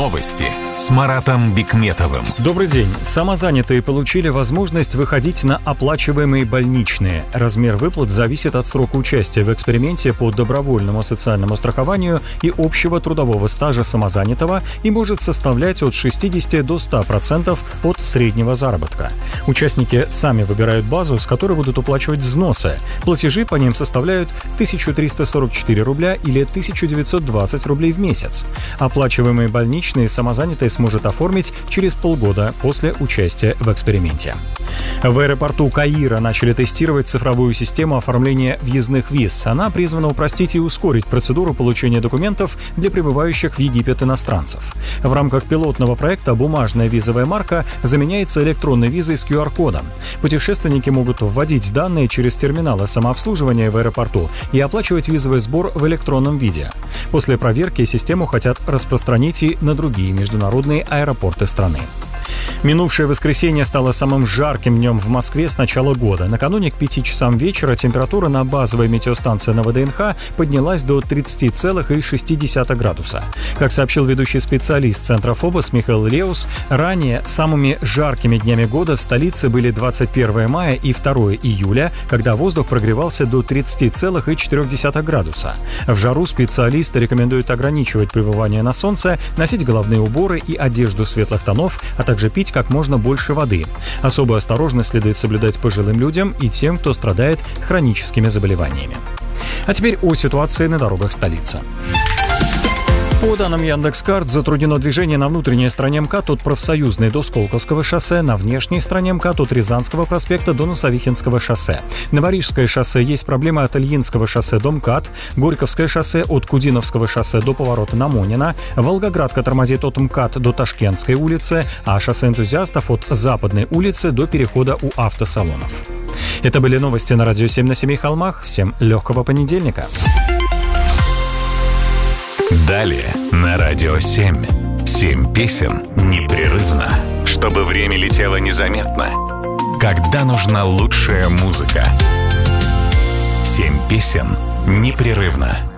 Новости с Маратом Бикметовым. Добрый день. Самозанятые получили возможность выходить на оплачиваемые больничные. Размер выплат зависит от срока участия в эксперименте по добровольному социальному страхованию и общего трудового стажа самозанятого и может составлять от 60 до 100% от среднего заработка. Участники сами выбирают базу, с которой будут уплачивать взносы. Платежи по ним составляют 1344 рубля или 1920 рублей в месяц. Оплачиваемые больничные самозанятый сможет оформить через полгода после участия в эксперименте. В аэропорту Каира начали тестировать цифровую систему оформления въездных виз. Она призвана упростить и ускорить процедуру получения документов для прибывающих в Египет иностранцев. В рамках пилотного проекта бумажная визовая марка заменяется электронной визой с QR-кодом. Путешественники могут вводить данные через терминалы самообслуживания в аэропорту и оплачивать визовый сбор в электронном виде. После проверки систему хотят распространить и на другие международные аэропорты страны. Минувшее воскресенье стало самым жарким днем в Москве с начала года. Накануне к 5 часам вечера температура на базовой метеостанции на ВДНХ поднялась до 30,6 градуса. Как сообщил ведущий специалист Центра ФОБОС Михаил Леус, ранее самыми жаркими днями года в столице были 21 мая и 2 июля, когда воздух прогревался до 30,4 градуса. В жару специалисты рекомендуют ограничивать пребывание на солнце, носить головные уборы и одежду светлых тонов, а также пить как можно больше воды. Особую осторожность следует соблюдать пожилым людям и тем, кто страдает хроническими заболеваниями. А теперь о ситуации на дорогах столицы. По данным Яндекс.Карт, затруднено движение на внутренней стороне МКАД от Профсоюзной до Сколковского шоссе, на внешней стороне МКАД от Рязанского проспекта до Носовихинского шоссе. На Парижское шоссе есть проблемы от Ильинского шоссе до МКАД, Горьковское шоссе от Кудиновского шоссе до поворота на Монина, Волгоградка тормозит от МКАД до Ташкентской улицы, а шоссе Энтузиастов от Западной улицы до перехода у автосалонов. Это были новости на Радио 7 на Семи холмах. Всем легкого понедельника. Далее на Радио 7. 7 песен непрерывно, чтобы время летело незаметно. Когда нужна лучшая музыка. 7 песен непрерывно.